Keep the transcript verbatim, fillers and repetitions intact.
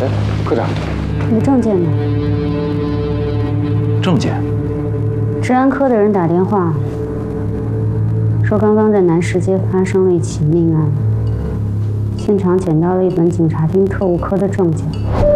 哎，科长， 你证件呢？ 证件？ 治安科的人打电话说，刚刚在南市街发生了一起命案，现场捡到了一本警察厅特务科的证件。